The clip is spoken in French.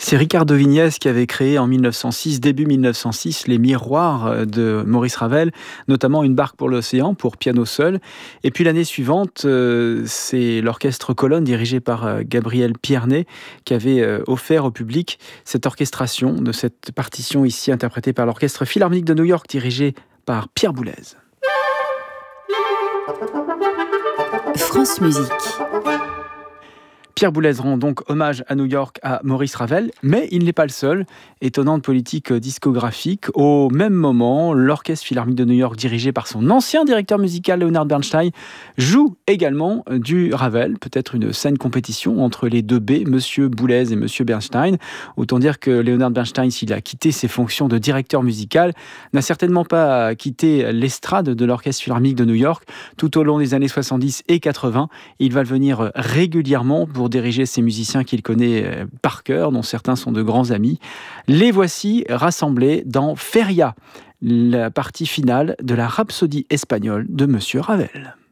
C'est Ricardo Vignès qui avait créé en 1906, début 1906, les miroirs de Maurice Ravel, notamment une barque pour l'océan, pour piano seul. Et puis l'année suivante, c'est l'orchestre Colonne, dirigé par Gabriel Pierné, qui avait offert au public cette orchestration de cette partition ici interprétée par l'Orchestre Philharmonique de New York, dirigé par Pierre Boulez. France Musique. Pierre Boulez rend donc hommage à New York à Maurice Ravel, mais il n'est pas le seul. Étonnante politique discographique. Au même moment, l'Orchestre Philharmonique de New York, dirigé par son ancien directeur musical Leonard Bernstein, joue également du Ravel. Peut-être une saine compétition entre les deux B, Monsieur Boulez et Monsieur Bernstein. Autant dire que Leonard Bernstein, s'il a quitté ses fonctions de directeur musical, n'a certainement pas quitté l'estrade de l'Orchestre Philharmonique de New York. Tout au long des années 70 et 80, il va venir régulièrement pour diriger ces musiciens qu'il connaît par cœur, dont certains sont de grands amis. Les voici rassemblés dans Feria, la partie finale de la Rhapsodie espagnole de Monsieur Ravel.